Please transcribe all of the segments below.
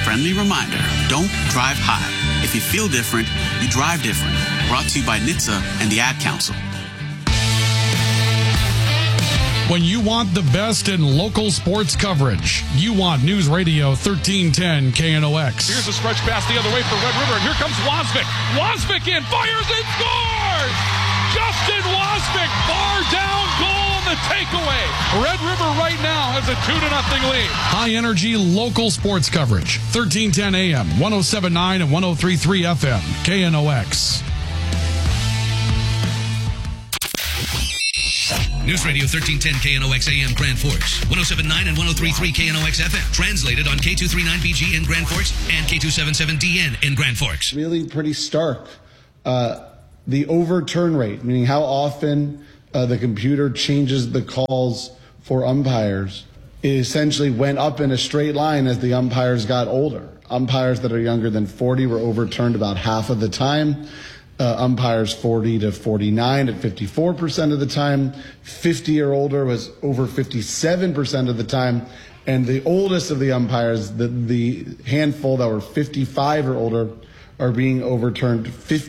friendly reminder, don't drive high. If you feel different, you drive different. Brought to you by NHTSA and the Ad Council. When you want the best in local sports coverage, you want News Radio 1310 KNOX. Here's a stretch pass the other way for Red River, and here comes Wasvik. Wasvik in, fires and scores! Justin Wasvik, bar down goal on the takeaway. Red River right now has a 2-0 lead. High energy local sports coverage. 1310 AM, 107.9 and 103.3 FM, KNOX. News Radio 1310 KNOX AM Grand Forks, 107.9 and 103.3 KNOX FM. Translated on K239BG in Grand Forks and K277DN in Grand Forks. Really pretty stark. The overturn rate, meaning how often the computer changes the calls for umpires, it essentially went up in a straight line as the umpires got older. Umpires that are younger than 40 were overturned about half of the time. Umpires 40 to 49 at 54% of the time. 50 or older was over 57% of the time. And the oldest of the umpires, the handful that were 55 or older, are being overturned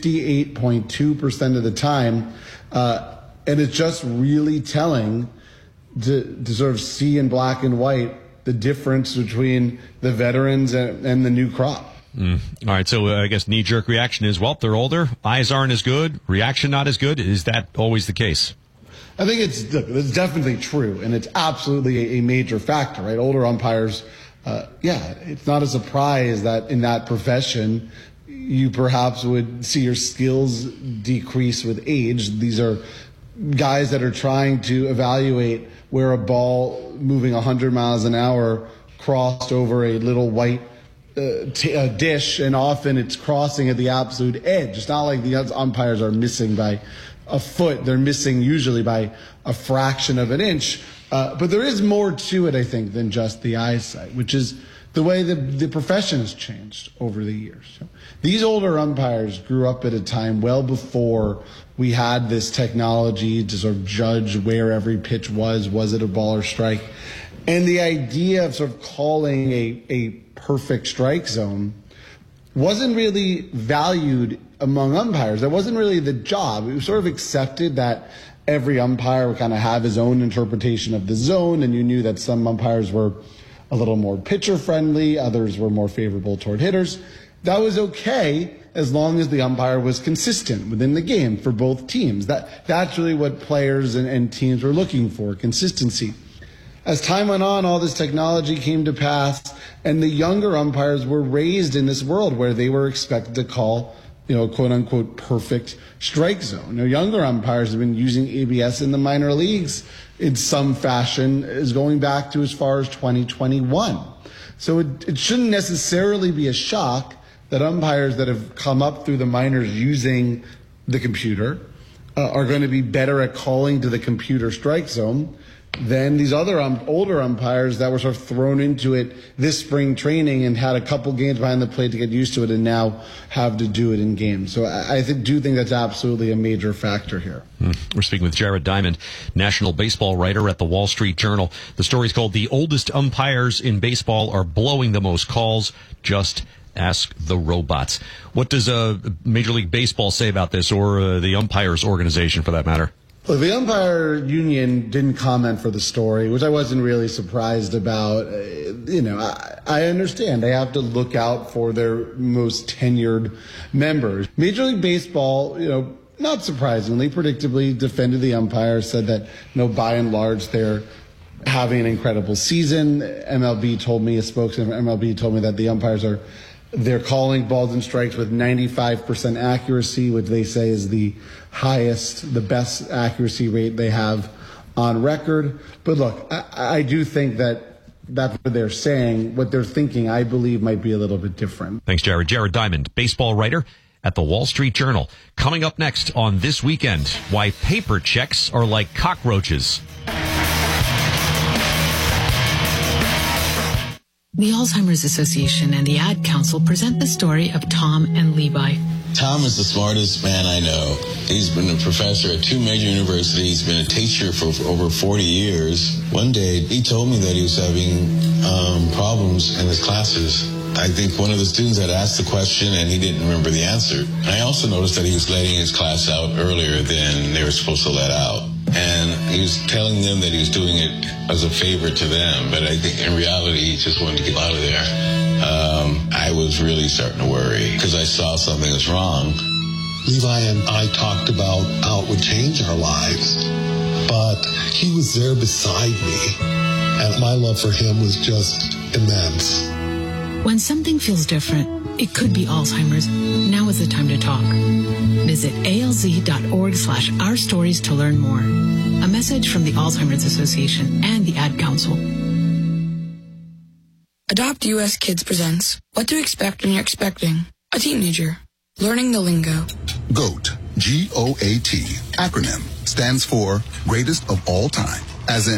58.2% of the time. And it's just really telling to sort of see in black and white the difference between the veterans and the new crop. All right, so I guess knee-jerk reaction is, well, they're older, eyes aren't as good, reaction not as good. Is that always the case? I think it's definitely true, and it's absolutely a major factor, right? Older umpires, it's not a surprise that in that profession you perhaps would see your skills decrease with age. These are guys that are trying to evaluate where a ball moving 100 miles an hour crossed over a little white dish, and often it's crossing at the absolute edge. It's not like the umpires are missing by a foot. They're missing usually by a fraction of an inch. But there is more to it, I think, than just the eyesight, which is the way the profession has changed over the years. These older umpires grew up at a time well before we had this technology to sort of judge where every pitch was it a ball or strike. And the idea of sort of calling a perfect strike zone wasn't really valued among umpires. That wasn't really the job. It was sort of accepted that every umpire would kind of have his own interpretation of the zone, and you knew that some umpires were a little more pitcher friendly, others were more favorable toward hitters. That was okay as long as the umpire was consistent within the game for both teams. That's really what players and teams were looking for, consistency. As time went on, all this technology came to pass, and the younger umpires were raised in this world where they were expected to call, quote unquote, perfect strike zone. Younger umpires have been using ABS in the minor leagues in some fashion, is going back to as far as 2021. So it shouldn't necessarily be a shock that umpires that have come up through the minors using the computer are going to be better at calling to the computer strike zone than these other older umpires that were sort of thrown into it this spring training and had a couple games behind the plate to get used to it and now have to do it in games. So I do think that's absolutely a major factor here. We're speaking with Jared Diamond, national baseball writer at the Wall Street Journal. The story's called "The Oldest Umpires in Baseball Are Blowing the Most Calls. Just Ask the Robots." What does Major League Baseball say about this, or the umpires organization for that matter? Well, the umpire union didn't comment for the story, which I wasn't really surprised about. I understand they have to look out for their most tenured members. Major League Baseball, not surprisingly, predictably defended the umpires, said that, by and large, they're having an incredible season. MLB told me, a spokesman from MLB told me that the umpires they're calling balls and strikes with 95% accuracy, which they say is the highest, the best accuracy rate they have on record. But look, I do think that's what they're saying. What they're thinking, I believe, might be a little bit different. Thanks, Jared. Jared Diamond, baseball writer at the Wall Street Journal. Coming up next on This Weekend, why paper checks are like cockroaches. The Alzheimer's Association and the Ad Council present the story of Tom and Levi. Tom is the smartest man I know. He's been a professor at 2 major universities, been a teacher for over 40 years. One day, he told me that he was having problems in his classes. I think one of the students had asked the question and he didn't remember the answer. I also noticed that he was letting his class out earlier than they were supposed to let out. And he was telling them that he was doing it as a favor to them, but I think in reality he just wanted to get out of there. I was really starting to worry because I saw something was wrong. Levi and I talked about how it would change our lives, but he was there beside me, and my love for him was just immense. When something feels different, it could be Alzheimer's. Now is the time to talk. Visit alz.org/ourstories to learn more. A message from the Alzheimer's Association and the Ad Council. Adopt US Kids presents What to Expect When You're Expecting a Teenager. Learning the lingo. GOAT, G-O-A-T, acronym, stands for Greatest of All Time, as in